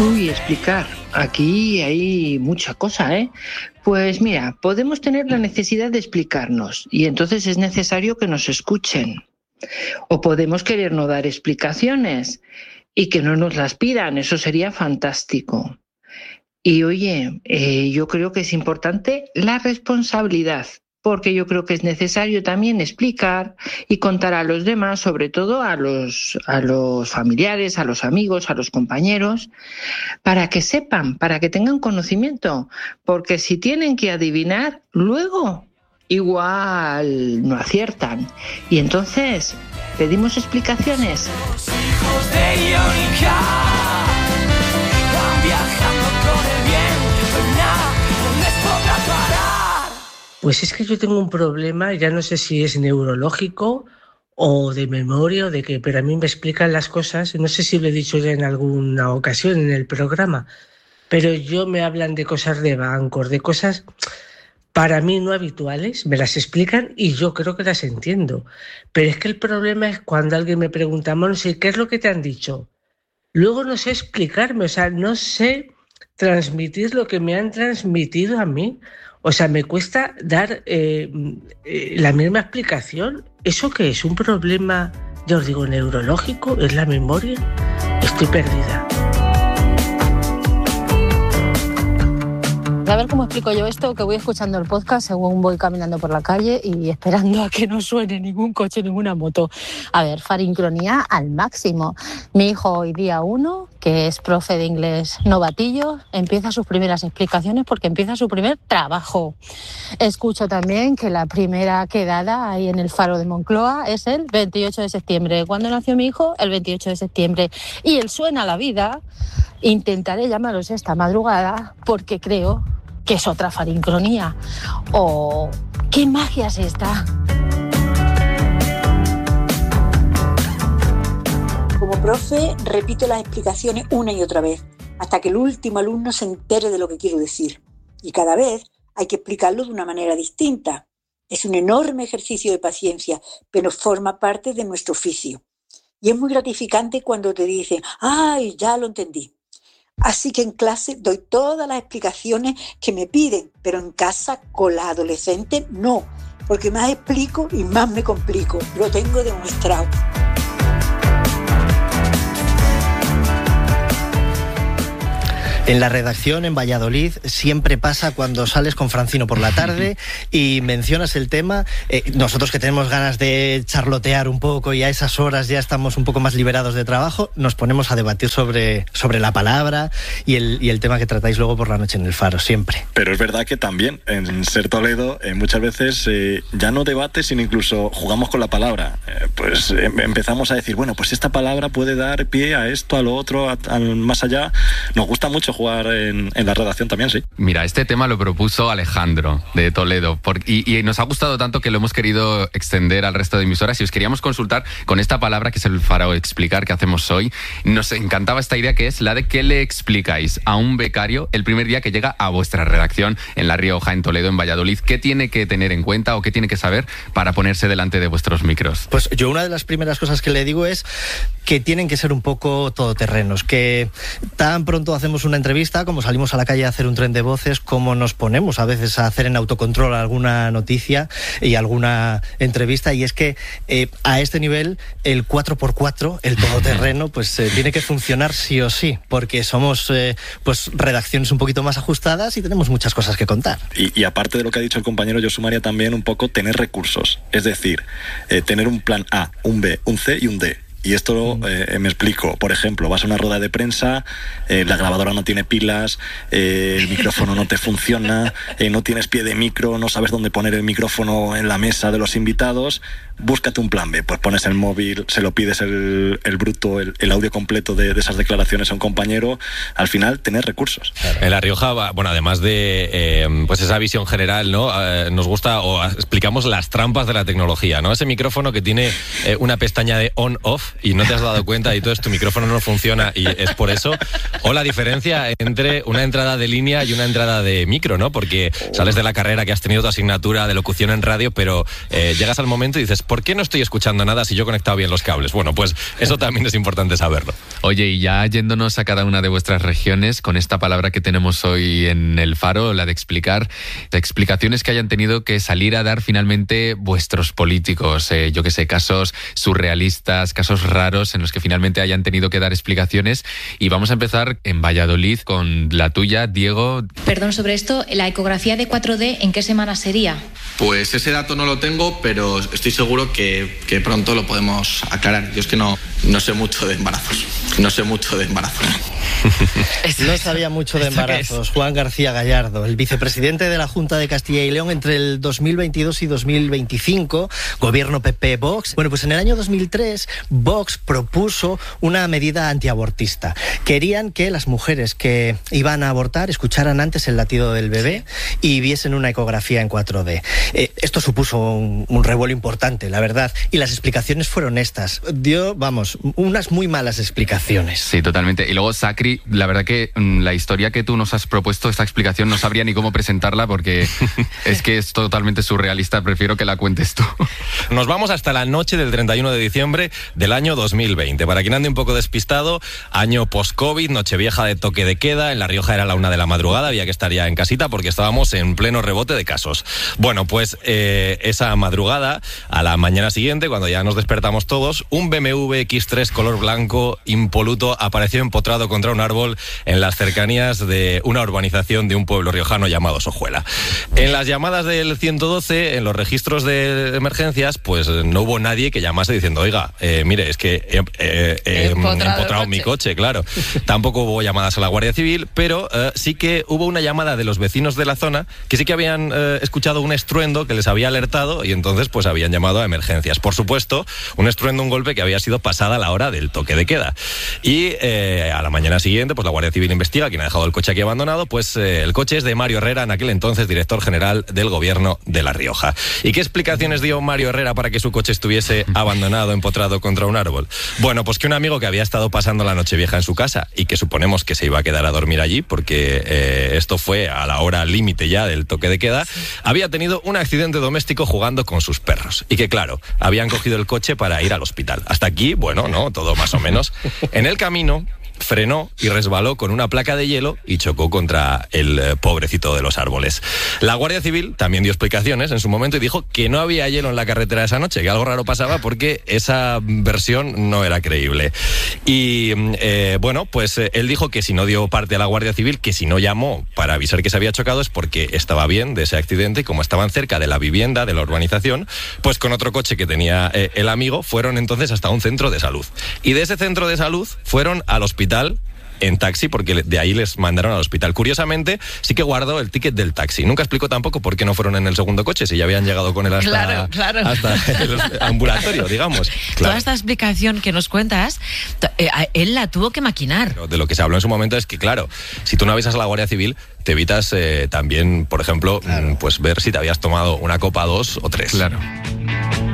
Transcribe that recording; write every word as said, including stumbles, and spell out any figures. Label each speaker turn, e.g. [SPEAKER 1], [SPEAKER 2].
[SPEAKER 1] Uy, explicar. Aquí hay mucha cosa, ¿eh? Pues mira, podemos tener la necesidad de explicarnos y entonces es necesario que nos escuchen. O podemos querer no dar explicaciones y que no nos las pidan, eso sería fantástico. Y oye, eh, yo creo que es importante la responsabilidad, porque yo creo que es necesario también explicar y contar a los demás, sobre todo a los, a los familiares, a los amigos, a los compañeros, para que sepan, para que tengan conocimiento, porque si tienen que adivinar, luego igual no aciertan. Y entonces, ¿pedimos explicaciones?
[SPEAKER 2] Los hijos de Iónica van viajando con el viento, pero nada no les podrá parar.
[SPEAKER 3] Pues es que yo tengo un problema, ya no sé si es neurológico o de memoria o de qué, pero a mí me explican las cosas, no sé si lo he dicho ya en alguna ocasión en el programa, pero yo me hablan de cosas de bancos, de cosas para mí no habituales, me las explican y yo creo que las entiendo. Pero es que el problema es cuando alguien me pregunta, Monse, ¿qué es lo que te han dicho? Luego no sé explicarme, o sea, no sé transmitir lo que me han transmitido a mí. O sea, me cuesta dar eh, eh, la misma explicación. ¿Eso qué es? ¿Un problema, ya os digo, neurológico? ¿Es la memoria? Estoy perdida.
[SPEAKER 4] A ver cómo explico yo esto, que voy escuchando el podcast según voy caminando por la calle y esperando a que no suene ningún coche, ninguna moto. A ver, farincronía al máximo. Mi hijo hoy día uno, que es profe de inglés novatillo, empieza sus primeras explicaciones porque empieza su primer trabajo. Escucho también que la primera quedada ahí en el Faro de Moncloa es el veintiocho de septiembre. ¿Cuándo nació mi hijo? El veintiocho de septiembre. Y el Suena la Vida, intentaré llamaros esta madrugada porque creo que es otra farincronía. ¿O qué magia es esta?
[SPEAKER 5] Como profe, repito las explicaciones una y otra vez, hasta que el último alumno se entere de lo que quiero decir. Y cada vez hay que explicarlo de una manera distinta. Es un enorme ejercicio de paciencia, pero forma parte de nuestro oficio. Y es muy gratificante cuando te dicen, ¡ay, ya lo entendí! Así que en clase doy todas las explicaciones que me piden, pero en casa con las adolescentes no, porque más explico y más me complico. Lo tengo demostrado.
[SPEAKER 6] En la redacción en Valladolid siempre pasa cuando sales con Francino por la tarde y mencionas el tema. Eh, nosotros que tenemos ganas de charlotear un poco y a esas horas ya estamos un poco más liberados de trabajo, nos ponemos a debatir sobre, sobre la palabra y el, y el tema que tratáis luego por la noche en el Faro, siempre.
[SPEAKER 7] Pero es verdad que también en Ser Toledo eh, muchas veces eh, ya no debates, sino incluso jugamos con la palabra. Eh, pues eh, empezamos a decir, bueno, pues esta palabra puede dar pie a esto, a lo otro, a, a, más allá. Nos gusta mucho jugar en, en la redacción también, sí.
[SPEAKER 8] Mira, este tema lo propuso Alejandro de Toledo por, y, y nos ha gustado tanto que lo hemos querido extender al resto de emisoras y os queríamos consultar con esta palabra que es el Faro Explicar que hacemos hoy. Nos encantaba esta idea que es la de que le explicáis a un becario el primer día que llega a vuestra redacción en La Rioja, en Toledo, en Valladolid. ¿Qué tiene que tener en cuenta o qué tiene que saber para ponerse delante de vuestros micros?
[SPEAKER 6] Pues yo una de las primeras cosas que le digo es que tienen que ser un poco todoterrenos, que tan pronto hacemos una entrevista como salimos a la calle a hacer un tren de voces, como nos ponemos a veces a hacer en autocontrol alguna noticia y alguna entrevista, y es que eh, a este nivel el cuatro por cuatro, el todoterreno, pues eh, tiene que funcionar sí o sí, porque somos eh, pues redacciones un poquito más ajustadas y tenemos muchas cosas que contar.
[SPEAKER 7] Y, y aparte de lo que ha dicho el compañero, yo sumaría también un poco tener recursos, es decir, eh, tener un plan A, un B, un C y un D. Y esto eh, me explico. Por ejemplo, vas a una rueda de prensa, eh, la grabadora no tiene pilas, eh, el micrófono no te funciona, eh, no tienes pie de micro, no sabes dónde poner el micrófono en la mesa de los invitados. Búscate un plan B, pues pones el móvil, se lo pides el, el bruto, el, el audio completo de, de esas declaraciones a un compañero. Al final, tener recursos.
[SPEAKER 9] Claro. En La Rioja, bueno, además de eh, pues esa visión general, ¿no? Eh, nos gusta o explicamos las trampas de la tecnología, ¿no? Ese micrófono que tiene eh, una pestaña de on-off y no te has dado cuenta y entonces tu micrófono no funciona y es por eso. O la diferencia entre una entrada de línea y una entrada de micro, ¿no? Porque sales de la carrera que has tenido tu asignatura de locución en radio, pero eh, llegas al momento y dices, ¿por qué no estoy escuchando nada si yo he conectado bien los cables? Bueno, pues eso también es importante saberlo.
[SPEAKER 8] Oye, y ya yéndonos a cada una de vuestras regiones, con esta palabra que tenemos hoy en El Faro, la de explicar, de explicaciones que hayan tenido que salir a dar finalmente vuestros políticos, eh, yo que sé, casos surrealistas, casos raros en los que finalmente hayan tenido que dar explicaciones. Y vamos a empezar en Valladolid con la tuya, Diego.
[SPEAKER 10] Perdón, sobre esto, ¿la ecografía de cuatro D en qué semana sería?
[SPEAKER 11] Pues ese dato no lo tengo, pero estoy seguro que, que pronto lo podemos aclarar. Yo es que no, no sé mucho de embarazos. No sé mucho de embarazos.
[SPEAKER 6] No sabía mucho de embarazos. Juan García Gallardo, el vicepresidente de la Junta de Castilla y León entre el dos mil veintidós y dos mil veinticinco, gobierno P P-Vox. Bueno, pues en el año dos mil tres, Vox propuso una medida antiabortista. Querían que las mujeres que iban a abortar escucharan antes el latido del bebé y viesen una ecografía en cuatro D. Eh, esto supuso un, un revuelo importante, la verdad, y las explicaciones fueron estas. Dio, vamos, unas muy malas explicaciones.
[SPEAKER 8] Sí, totalmente. Y luego, Sacri, la verdad que mmm, la historia que tú nos has propuesto, esta explicación, no sabría ni cómo presentarla porque es que es totalmente surrealista. Prefiero que la cuentes tú.
[SPEAKER 9] Nos vamos hasta la noche del treinta y uno de diciembre del año dos mil veinte. Para quien ande un poco despistado, año post-COVID, nochevieja de toque de queda. En La Rioja era la una de la madrugada, había que estar ya en casita porque estábamos en pleno rebote de casos. Bueno, pues eh, esa madrugada, a la mañana siguiente, cuando ya nos despertamos todos, un B M W X tres color blanco impoluto apareció empotrado contra un árbol en las cercanías de una urbanización de un pueblo riojano llamado Sojuela. En las llamadas del ciento doce, en los registros de emergencias, pues no hubo nadie que llamase diciendo, oiga, eh, mire, es que he, he, he, he empotrado, empotrado mi coche, claro. Tampoco hubo llamadas a la Guardia Civil, pero eh, sí que hubo una llamada de los vecinos de la zona que sí que habían eh, escuchado un estruendo que les había alertado y entonces pues habían llamado a emergencias. Por supuesto, un estruendo, un golpe que había sido pasada la hora del toque de queda. Y eh, a la mañana siguiente, pues la Guardia Civil investiga quién ha dejado el coche aquí abandonado. Pues eh, el coche es de Mario Herrera, en aquel entonces director general del gobierno de La Rioja. ¿Y qué explicaciones dio Mario Herrera para que su coche estuviese abandonado, empotrado contra un árbol? Bueno, pues que un amigo que había estado pasando la Nochevieja en su casa y que suponemos que se iba a quedar a dormir allí porque eh, esto fue a la hora límite ya del toque de queda, había tenido un accidente doméstico jugando con sus perros y que claro, habían cogido el coche para ir al hospital. Hasta aquí, bueno, no, todo más o menos. En el camino frenó y resbaló con una placa de hielo y chocó contra el eh, pobrecito de los árboles. La Guardia Civil también dio explicaciones en su momento y dijo que no había hielo en la carretera esa noche, que algo raro pasaba porque esa versión no era creíble. Y eh, bueno, pues eh, él dijo que si no dio parte a la Guardia Civil, que si no llamó para avisar que se había chocado es porque estaba bien de ese accidente y como estaban cerca de la vivienda, de la urbanización, pues con otro coche que tenía eh, el amigo fueron entonces hasta un centro de salud. Y de ese centro de salud fueron al hospital en taxi, porque de ahí les mandaron al hospital. Curiosamente, sí que guardó el ticket del taxi. Nunca explicó tampoco por qué no fueron en el segundo coche, si ya habían llegado con él hasta,
[SPEAKER 12] claro, claro.
[SPEAKER 9] hasta el ambulatorio, digamos.
[SPEAKER 12] Claro.
[SPEAKER 9] Claro.
[SPEAKER 12] Toda esta explicación que nos cuentas, eh, él la tuvo que maquinar.
[SPEAKER 9] De lo que se habló en su momento es que, claro, si tú no avisas a la Guardia Civil, te evitas eh, también, por ejemplo, claro. pues ver si te habías tomado una copa, dos o tres.
[SPEAKER 8] Claro.